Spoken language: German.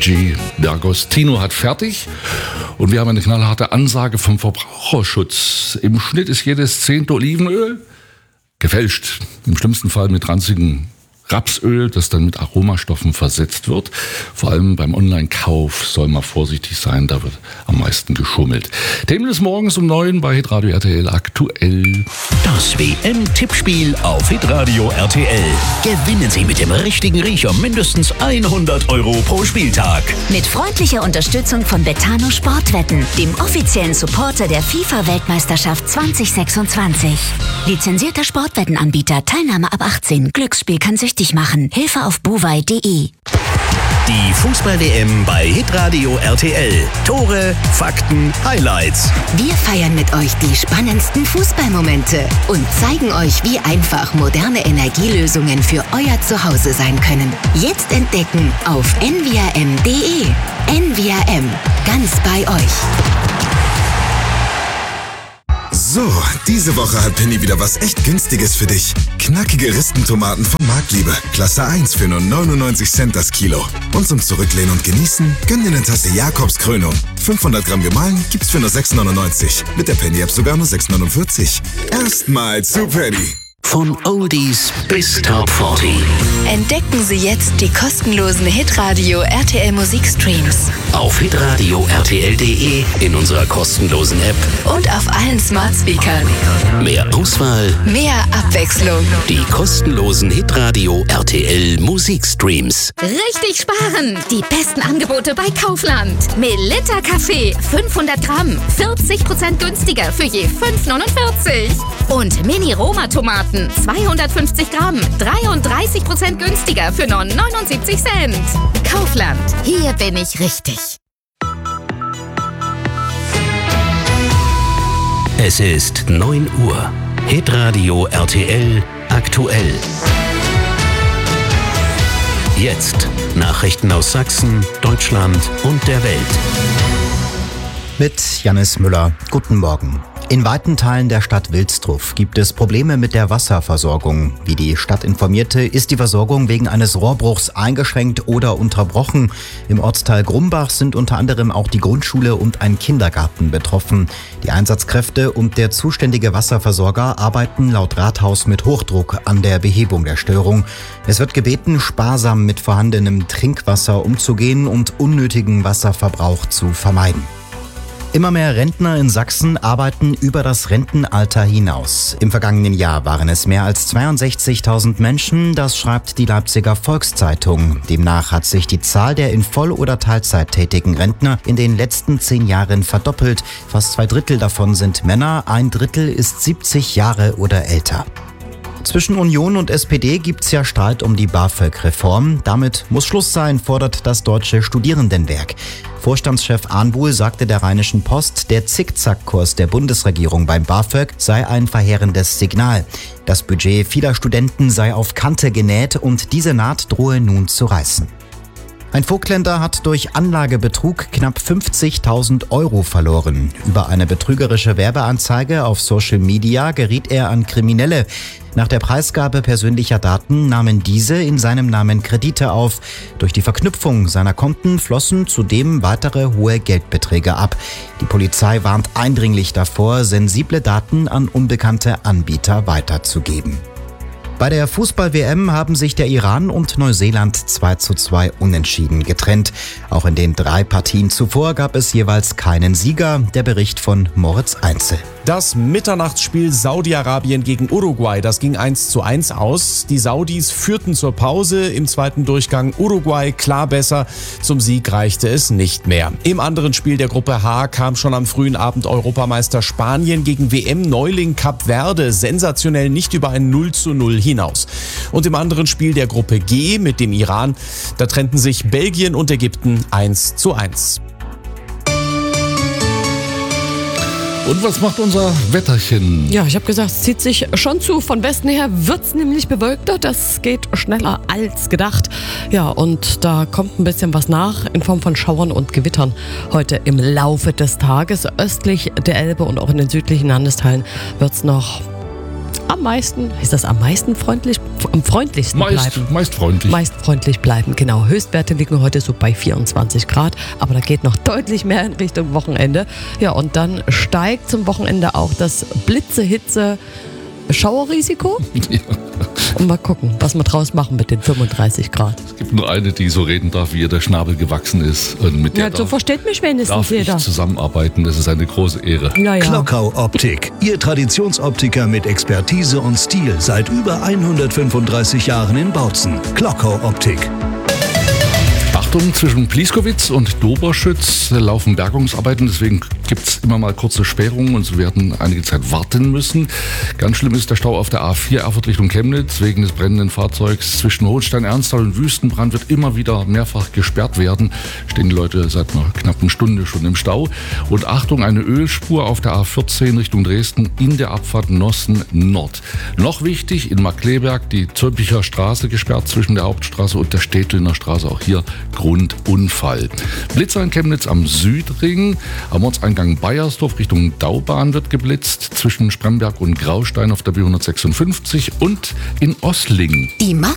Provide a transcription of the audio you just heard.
Budget. Der Agostino hat fertig und wir haben eine knallharte Ansage vom Verbraucherschutz. Im Schnitt ist jedes 10. Olivenöl gefälscht. Im schlimmsten Fall mit ranzigem Rapsöl, das dann mit Aromastoffen versetzt wird. Vor allem beim Online-Kauf soll man vorsichtig sein, da wird am meisten geschummelt. Themen des Morgens um 9 bei Hitradio RTL aktuell. Das WM-Tippspiel auf Hitradio RTL. Gewinnen Sie mit dem richtigen Riecher mindestens 100 € pro Spieltag. Mit freundlicher Unterstützung von Betano Sportwetten, dem offiziellen Supporter der FIFA-Weltmeisterschaft 2026. Lizenzierter Sportwettenanbieter, Teilnahme ab 18. Glücksspiel kann süchtig machen. Hilfe auf buwei.de. Die Fußball-WM bei Hitradio RTL. Tore, Fakten, Highlights. Wir feiern mit euch die spannendsten Fußballmomente und zeigen euch, wie einfach moderne Energielösungen für euer Zuhause sein können. Jetzt entdecken auf nvrm.de. NVRM, ganz bei euch. So, diese Woche hat Penny wieder was echt Günstiges für dich. Knackige Ristentomaten von Marktliebe. Klasse 1 für nur 99 Cent das Kilo. Und zum Zurücklehnen und Genießen, gönn dir eine Tasse Jakobskrönung. 500 Gramm gemahlen gibt's für nur 6,99. Mit der Penny-App sogar nur 6,49. Erstmal zu Penny. Von Oldies bis Top 40. Entdecken Sie jetzt die kostenlosen Hitradio RTL Musikstreams. Auf hitradio rtl.de, in unserer kostenlosen App Und auf allen Smart Speakern. mehr Auswahl, Mehr Abwechslung. die kostenlosen Hitradio RTL Musikstreams. Richtig sparen! Die besten Angebote bei Kaufland. Melitta Kaffee 500 Gramm, 40% günstiger für je 5,49. Und Mini-Roma-Tomaten 250 Gramm, 33% günstiger für nur 79 Cent. Kaufland, hier bin ich richtig. Es ist 9 Uhr. Hitradio RTL aktuell. Jetzt Nachrichten aus Sachsen, Deutschland und der Welt. Mit Jannis Müller. Guten Morgen. In weiten Teilen der Stadt Wilsdruff gibt es Probleme mit der Wasserversorgung. Wie die Stadt informierte, ist die Versorgung wegen eines Rohrbruchs eingeschränkt oder unterbrochen. Im Ortsteil Grumbach sind unter anderem auch die Grundschule und ein Kindergarten betroffen. Die Einsatzkräfte und der zuständige Wasserversorger arbeiten laut Rathaus mit Hochdruck an der Behebung der Störung. Es wird gebeten, sparsam mit vorhandenem Trinkwasser umzugehen und unnötigen Wasserverbrauch zu vermeiden. Immer mehr Rentner in Sachsen arbeiten über das Rentenalter hinaus. Im vergangenen Jahr waren es mehr als 62.000 Menschen, das schreibt die Leipziger Volkszeitung. Demnach hat sich die Zahl der in Voll- oder Teilzeit tätigen Rentner in den letzten 10 Jahren verdoppelt. Fast 2/3 davon sind Männer, 1/3 ist 70 Jahre oder älter. Zwischen Union und SPD gibt's ja Streit um die BAföG-Reform. Damit muss Schluss sein, fordert das Deutsche Studierendenwerk. Vorstandschef Arnbuhl sagte der Rheinischen Post, der Zickzackkurs der Bundesregierung beim BAföG sei ein verheerendes Signal. Das Budget vieler Studenten sei auf Kante genäht und diese Naht drohe nun zu reißen. Ein Vogtländer hat durch Anlagebetrug knapp 50.000 € verloren. Über eine betrügerische Werbeanzeige auf Social Media geriet er an Kriminelle. Nach der Preisgabe persönlicher Daten nahmen diese in seinem Namen Kredite auf. Durch die Verknüpfung seiner Konten flossen zudem weitere hohe Geldbeträge ab. Die Polizei warnt eindringlich davor, sensible Daten an unbekannte Anbieter weiterzugeben. Bei der Fußball-WM haben sich der Iran und Neuseeland 2:2 unentschieden getrennt. Auch in den 3 Partien zuvor gab es jeweils keinen Sieger. Der Bericht von Moritz Einzel. Das Mitternachtsspiel Saudi-Arabien gegen Uruguay, das ging 1:1 aus. Die Saudis führten zur Pause, im zweiten Durchgang Uruguay klar besser. Zum Sieg reichte es nicht mehr. Im anderen Spiel der Gruppe H kam schon am frühen Abend Europameister Spanien gegen WM-Neuling Kap Verde sensationell nicht über ein 0:0 hinaus. Und im anderen Spiel der Gruppe G mit dem Iran, da trennten sich Belgien und Ägypten 1:1. Und was macht unser Wetterchen? Ja, ich habe gesagt, es zieht sich schon zu. Von Westen her wird's nämlich bewölkter. Das geht schneller als gedacht. Ja, und da kommt ein bisschen was nach in Form von Schauern und Gewittern heute im Laufe des Tages. Östlich der Elbe und auch in den südlichen Landesteilen wird's noch am meisten freundlich? Am freundlichsten bleiben. Meist freundlich. Meist freundlich bleiben, genau. Höchstwerte liegen heute so bei 24 Grad, aber da geht noch deutlich mehr in Richtung Wochenende. Ja, und dann steigt zum Wochenende auch das Blitze-Hitze-Schauerrisiko. Ja. Und mal gucken, was wir draus machen mit den 35 Grad. Es gibt nur eine, die so reden darf, wie ihr der Schnabel gewachsen ist. Und mit der so versteht mich wenigstens darf jeder. Ich zusammenarbeiten, das ist eine große Ehre. Ja. Klockau Optik, Ihr Traditionsoptiker mit Expertise und Stil seit über 135 Jahren in Bautzen. Klockau Optik. Achtung, zwischen Plieskowitz und Doberschütz laufen Bergungsarbeiten, deswegen gibt es immer mal kurze Sperrungen und sie werden einige Zeit warten müssen. Ganz schlimm ist der Stau auf der A4 Erfurt Richtung Chemnitz. Wegen des brennenden Fahrzeugs zwischen Hohenstein-Ernsthal und Wüstenbrand wird immer wieder mehrfach gesperrt werden. Stehen die Leute seit einer knappen Stunde schon im Stau. Und Achtung, eine Ölspur auf der A14 Richtung Dresden in der Abfahrt Nossen Nord. Noch wichtig, in Markkleeberg die Zülpicher Straße gesperrt zwischen der Hauptstraße und der Städtliner Straße. Auch hier Grundunfall. Blitzer in Chemnitz am Südring. Am Ortseingang Baiersdorf Richtung Daubahn wird geblitzt. Zwischen Spremberg und Graustein auf der B156 und in Oslingen. Die